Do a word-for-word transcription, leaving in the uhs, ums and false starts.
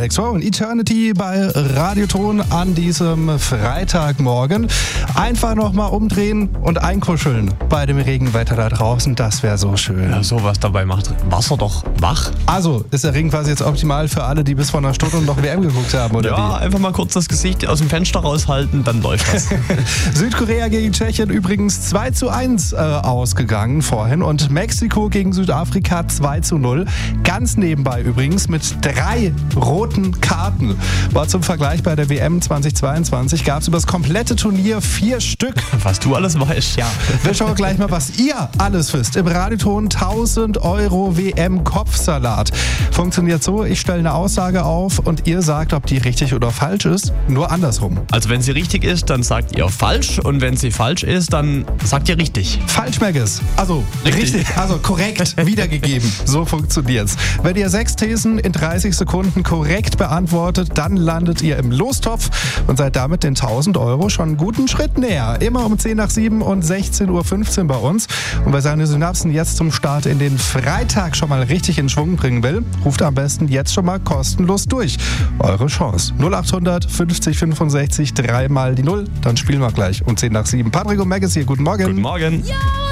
Alex Rowe und Eternity bei Radioton an diesem Freitagmorgen. Einfach nochmal umdrehen und einkuscheln bei dem Regenwetter da draußen. Das wäre so schön. Ja, sowas dabei macht Wasser doch wach. Also, ist der Regen quasi jetzt optimal für alle, die bis vor einer Stunde noch W M geguckt haben, oder Ja, wie? einfach mal kurz das Gesicht aus dem Fenster raushalten, dann läuft das. Südkorea gegen Tschechien übrigens zwei zu eins äh, ausgegangen vorhin und Mexiko gegen Südafrika zwei zu null. Ganz nebenbei übrigens mit drei roten Karten. War zum Vergleich bei der W M zweitausendzweiundzwanzig gab es über das komplette Turnier vier Stück. Was du alles weißt. Ja, wir schauen gleich mal, was ihr alles wisst. Im Radioton tausend Euro W M-Kopfsalat. Funktioniert so, ich stelle eine Aussage auf und ihr sagt, ob die richtig oder falsch ist. Nur andersrum. Also wenn sie richtig ist, dann sagt ihr falsch und wenn sie falsch ist, dann sagt ihr richtig. Falsch, Maggis. Also richtig. Richtig. also korrekt wiedergegeben. So funktioniert's. Wenn ihr sechs Thesen in dreißig Sekunden korrekt beantwortet, dann landet ihr im Lostopf und seid damit den tausend Euro schon einen guten Schritt näher. Immer um zehn nach sieben und sechzehn Uhr fünfzehn bei uns. Und wer seine Synapsen jetzt zum Start in den Freitag schon mal richtig in Schwung bringen will, ruft am besten jetzt schon mal kostenlos durch. Eure Chance. null acht hundert fünfzig fünfundsechzig dreimal die Null. Dann spielen wir gleich um zehn nach sieben. Patrick und Maggis hier. Guten Morgen. Guten Morgen. Ja.